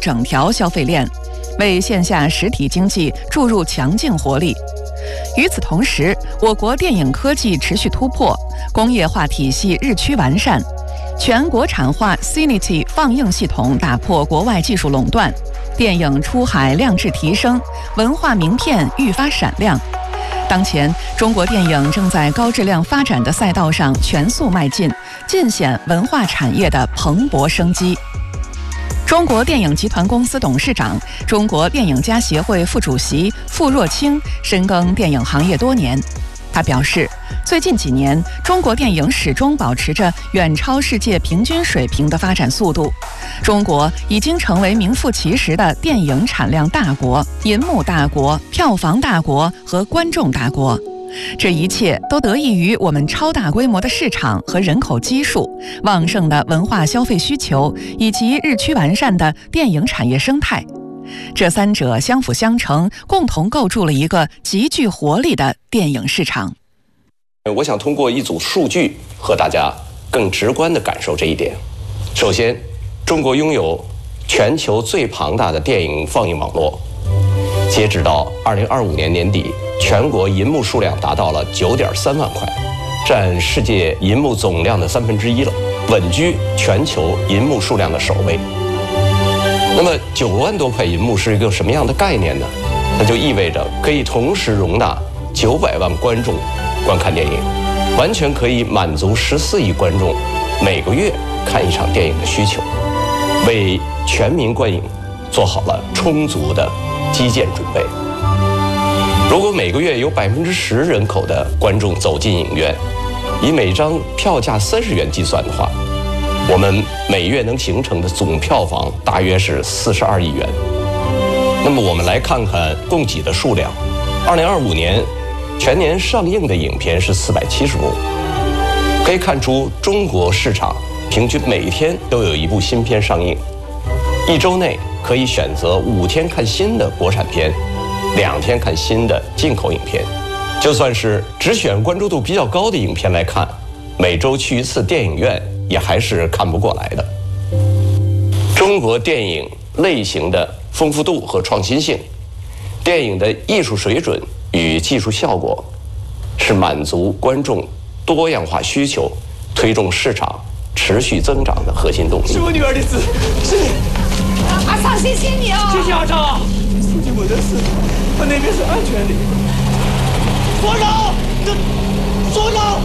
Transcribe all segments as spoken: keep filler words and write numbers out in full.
整条消费链，为线下实体经济注入强劲活力。与此同时，我国电影科技持续突破，工业化体系日趋完善，全国产化 Cinity 放映系统打破国外技术垄断，电影出海量质提升，文化名片愈发闪亮。当前，中国电影正在高质量发展的赛道上全速迈进，尽显文化产业的蓬勃生机。中国电影集团公司董事长、中国电影家协会副主席傅若清深耕电影行业多年。他表示，最近几年，中国电影始终保持着远超世界平均水平的发展速度。中国已经成为名副其实的电影产量大国、银幕大国、票房大国和观众大国。这一切都得益于我们超大规模的市场和人口基数、旺盛的文化消费需求以及日趋完善的电影产业生态。这三者相辅相成，共同构筑了一个极具活力的电影市场。 我想通过一组数据和大家更直观地感受这一点。首先，中国拥有全球最庞大的电影放映网络，截止到二零二五年年底，全国银幕数量达到了九点三万块，占世界银幕总量的三分之一了，稳居全球银幕数量的首位。那么九万多块银幕是一个什么样的概念呢？它就意味着可以同时容纳九百万观众观看电影，完全可以满足十四亿观众每个月看一场电影的需求，为全民观影做好了充足的基建准备。如果每个月有百分之十人口的观众走进影院，以每张票价三十元计算的话，我们每月能形成的总票房大约是四十二亿元。那么我们来看看供给的数量，二零二五年全年上映的影片是四百七十部，可以看出中国市场平均每天都有一部新片上映，一周内可以选择五天看新的国产片，两天看新的进口影片。就算是只选关注度比较高的影片来看，每周去一次电影院也还是看不过来的。中国电影类型的丰富度和创新性，电影的艺术水准与技术效果，是满足观众多样化需求、推动市场持续增长的核心动力。 是我女儿的字，是阿桑，谢谢你啊！ 谢谢阿昭。父亲我的事，他那边是安全的。所长，这所长。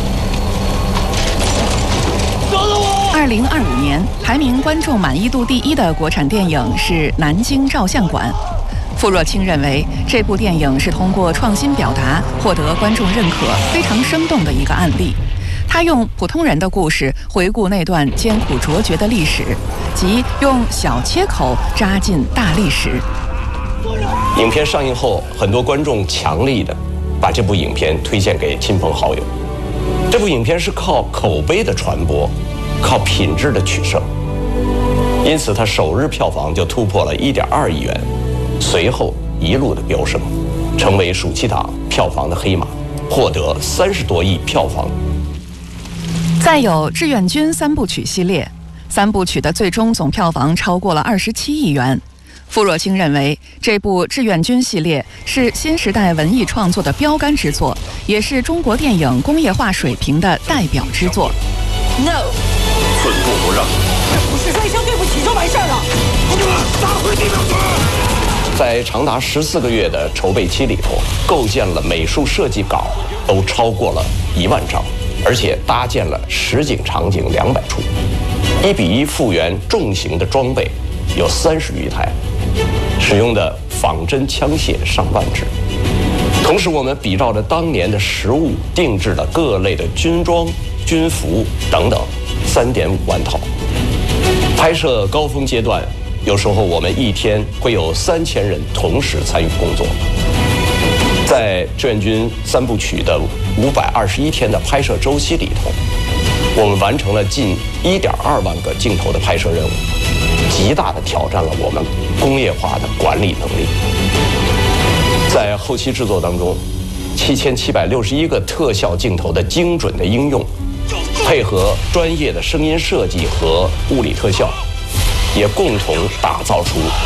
二零二五年排名观众满意度第一的国产电影是《南京照相馆》。傅若清认为，这部电影是通过创新表达获得观众认可，非常生动的一个案例。他用普通人的故事回顾那段艰苦卓绝的历史，即用小切口扎进大历史。 影片上映后，很多观众强力的把这部影片推荐给亲朋好友。这部影片是靠口碑的传播，靠品质的取胜，因此它首日票房就突破了一点二亿元，随后一路的飙升，成为暑期档票房的黑马，获得三十多亿票房。 再有志愿军三部曲系列，三部曲的最终总票房超过了二十七亿元。傅若清认为，这部志愿军系列是新时代文艺创作的标杆之作，也是中国电影工业化水平的代表之作。 No， 寸步不让， 这不是说一声对不起就完事儿了。 同志们，打回地表村。 在长达十四个月的筹备期里头，构建了美术设计稿都超过了一万张，而且搭建了实景场景两百处，一比一复原重型的装备有三十余台。使用的仿真枪械上万支，同时我们比照着当年的实物定制了各类的军装、军服等等三点五万套。拍摄高峰阶段，有时候我们一天会有三千人同时参与工作。在志愿军三部曲的五百二十一天的拍摄周期里头，我们完成了近一点二万个镜头的拍摄任务，极大地挑战了我们工业化的管理能力。在后期制作当中，七千七百六十一个特效镜头的精准的应用，配合专业的声音设计和物理特效，也共同打造出